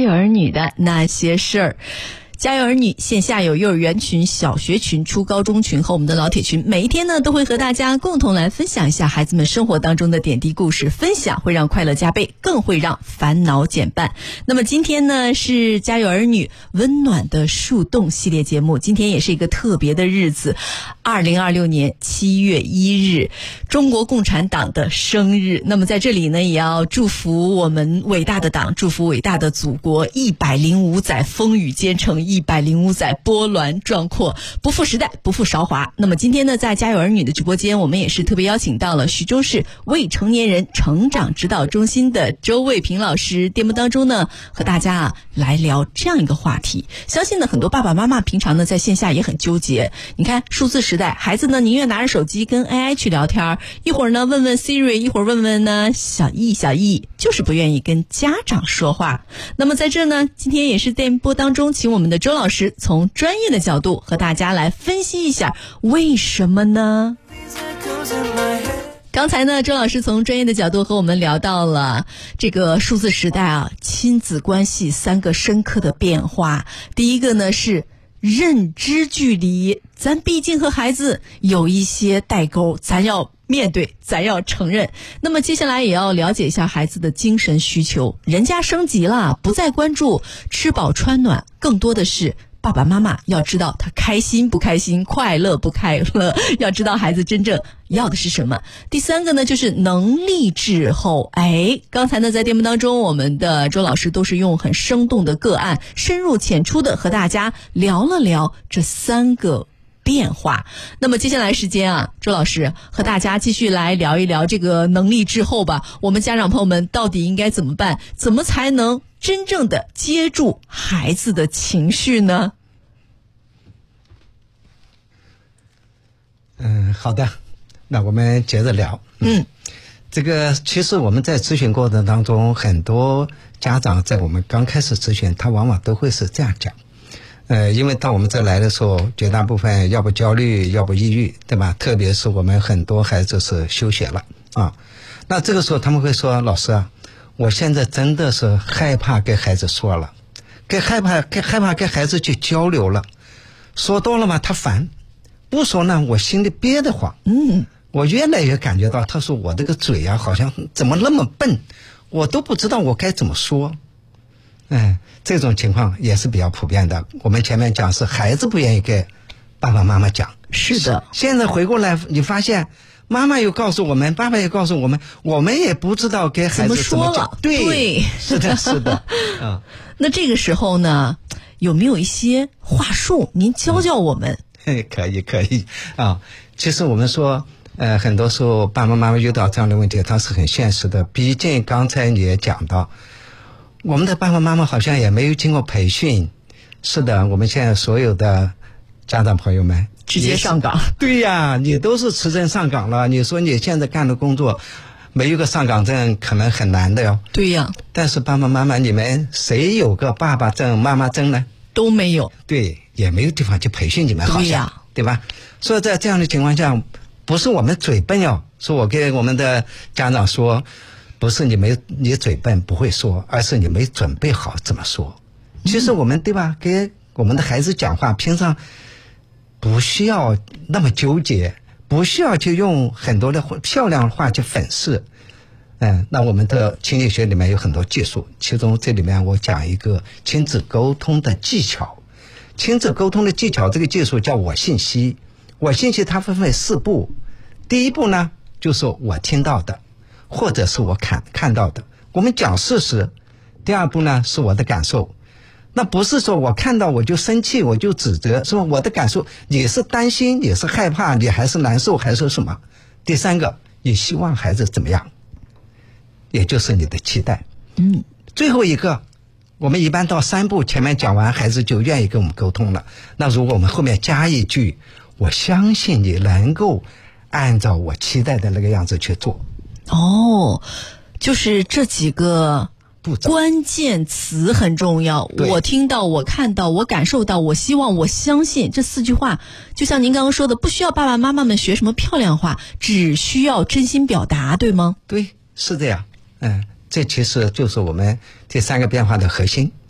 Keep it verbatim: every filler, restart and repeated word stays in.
有儿女的那些事儿。家有儿女线下有幼儿园群、小学群、初高中群和我们的老铁群，每一天呢都会和大家共同来分享一下孩子们生活当中的点滴故事，分享会让快乐加倍，更会让烦恼减半。那么今天呢是家有儿女温暖的树洞系列节目，今天也是一个特别的日子，二零二六年七月一日，中国共产党的生日。那么在这里呢也要祝福我们伟大的党，祝福伟大的祖国一百零五载风雨兼程，一百零五载波澜壮阔，不负时代，不负韶华。那么今天呢在家有儿女的直播间，我们也是特别邀请到了徐州市未成年人成长指导中心的周卫平老师，节目当中呢和大家啊来聊这样一个话题。相信呢很多爸爸妈妈平常呢在线下也很纠结，你看数字时代，孩子呢宁愿拿着手机跟 A I 去聊天，一会儿呢问问 Siri， 一会儿问问呢小易小易，就是不愿意跟家长说话。那么在这呢今天也是电波当中请我们的周老师从专业的角度和大家来分析一下为什么呢？刚才呢周老师从专业的角度和我们聊到了这个数字时代啊，亲子关系三个深刻的变化。第一个呢是认知距离，咱毕竟和孩子有一些代沟，咱要面对，咱要承认。那么接下来也要了解一下孩子的精神需求，人家升级了，不再关注吃饱穿暖，更多的是爸爸妈妈要知道他开心不开心，快乐不快乐，要知道孩子真正要的是什么。第三个呢就是能力滞后。哎，刚才呢在节目当中，我们的周老师都是用很生动的个案，深入浅出的和大家聊了聊这三个变化。那么接下来时间啊，周老师和大家继续来聊一聊这个能力滞后吧。我们家长朋友们到底应该怎么办？怎么才能真正的接住孩子的情绪呢？ 嗯，好的，那我们接着聊。嗯，这个其实我们在咨询过程当中，很多家长在我们刚开始咨询，他往往都会是这样讲。呃，因为到我们这来的时候，绝大部分要不焦虑，要不抑郁，对吧？特别是我们很多孩子是休学了啊，那这个时候他们会说，老师啊，我现在真的是害怕跟孩子说了，跟害怕跟害怕跟孩子去交流了，说多了嘛他烦，不说呢我心里憋得慌。嗯，我越来越感觉到，他说我这个嘴啊好像怎么那么笨，我都不知道我该怎么说。哎，这种情况也是比较普遍的。我们前面讲是孩子不愿意跟爸爸妈妈讲， 是的。 现在回过来，你发现妈妈又告诉我们，爸爸也告诉我们，我们也不知道给孩子怎么讲。 怎么说了？ 对， 对， 是的，是的。嗯， 那这个时候呢，有没有一些话术？您教教我们。 嗯、可以，可以啊。其实我们说，呃，很多时候爸爸妈妈遇到这样的问题，它是很现实的。毕竟刚才你也讲到，我们的爸爸妈妈好像也没有经过培训。是的，我们现在所有的家长朋友们直接上岗。 对呀，你都是持证上岗了，你说你现在干的工作没有个上岗证可能很难的哟。 对呀， 但是爸爸妈妈你们谁有个爸爸证妈妈证呢？ 都没有。对， 也没有地方去培训你们，好像对呀， 对吧？所以在这样的情况下，不是我们嘴笨哟，说我跟我们的家长说，不是你没你嘴笨不会说，而是你没准备好怎么说。其实我们、嗯、对吧，跟我们的孩子讲话，平常不需要那么纠结，不需要去用很多的漂亮话去粉饰。嗯，那我们的心理学里面有很多技术，其中这里面我讲一个亲子沟通的技巧。亲子沟通的技巧，这个技术叫我信息。我信息它分为四步。第一步呢，就是我听到的，或者是我看看到的，我们讲事实。第二步呢，是我的感受。那不是说我看到我就生气，我就指责，是吧？我的感受，你是担心，你是害怕，你还是难受，还是什么？第三个，你希望孩子怎么样，也就是你的期待。嗯，最后一个，我们一般到三步前面讲完，孩子就愿意跟我们沟通了。那如果我们后面加一句，我相信你能够按照我期待的那个样子去做。 哦，就是这几个关键词很重要，我听到，我看到，我感受到，我希望，我相信，这四句话就像您刚刚说的，不需要爸爸妈妈们学什么漂亮话，只需要真心表达，对吗？ 对，是这样。嗯，这其实就是我们这三个变化的核心。